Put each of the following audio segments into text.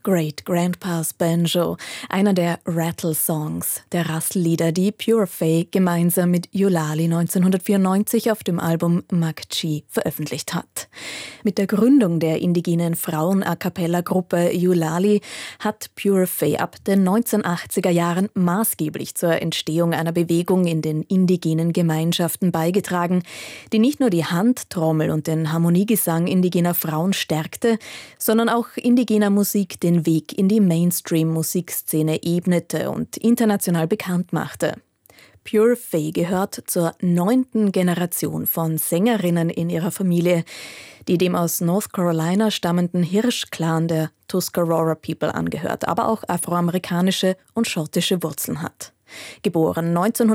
Great Grandpa's Banjo, einer der Rattle-Songs, der Rassellieder, die Pure Fay gemeinsam mit Eulalie 1994 auf dem Album Makchi veröffentlicht hat. Mit der Gründung der indigenen Frauen-A-Cappella-Gruppe Eulalie hat Pure Fay ab den 1980er Jahren maßgeblich zur Entstehung einer Bewegung in den indigenen Gemeinschaften beigetragen, die nicht nur die Handtrommel und den Harmoniegesang indigener Frauen stärkte, sondern auch indigener Musik den Weg in die Mainstream-Musikszene ebnete und international bekannt machte. Pure Fay gehört zur 9. Generation von Sängerinnen in ihrer Familie, die dem aus North Carolina stammenden Hirsch-Clan der Tuscarora People angehört, aber auch afroamerikanische und schottische Wurzeln hat. Geboren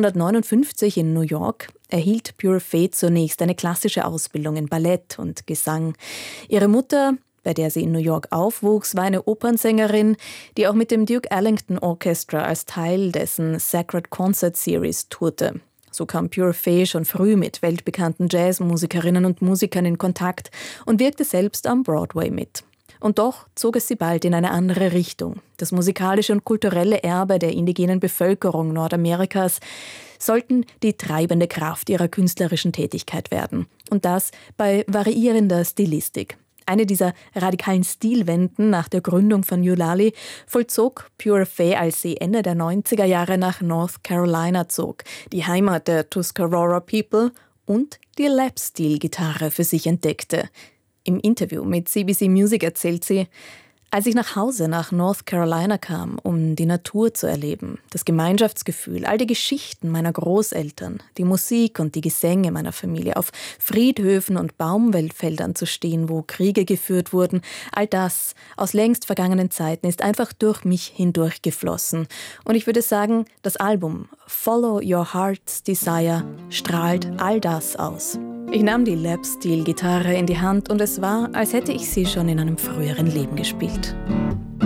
1959 in New York, erhielt Pure Fay zunächst eine klassische Ausbildung in Ballett und Gesang. Ihre Mutter, bei der sie in New York aufwuchs, war eine Opernsängerin, die auch mit dem Duke Ellington Orchestra als Teil dessen Sacred Concert Series tourte. So kam Pure Fay schon früh mit weltbekannten Jazzmusikerinnen und Musikern in Kontakt und wirkte selbst am Broadway mit. Und doch zog es sie bald in eine andere Richtung. Das musikalische und kulturelle Erbe der indigenen Bevölkerung Nordamerikas sollten die treibende Kraft ihrer künstlerischen Tätigkeit werden. Und das bei variierender Stilistik. Eine dieser radikalen Stilwenden nach der Gründung von Eulalie vollzog Pure Fay, als sie Ende der 90er Jahre nach North Carolina zog, die Heimat der Tuscarora People, und die Lap-Steel-Gitarre für sich entdeckte. Im Interview mit CBC Music erzählt sie: Als ich nach Hause nach North Carolina kam, um die Natur zu erleben, das Gemeinschaftsgefühl, all die Geschichten meiner Großeltern, die Musik und die Gesänge meiner Familie, auf Friedhöfen und Baumwollfeldern zu stehen, wo Kriege geführt wurden, all das aus längst vergangenen Zeiten ist einfach durch mich hindurchgeflossen. Und ich würde sagen, das Album Follow Your Heart's Desire strahlt all das aus. Ich nahm die Lap-Steel-Gitarre in die Hand und es war, als hätte ich sie schon in einem früheren Leben gespielt.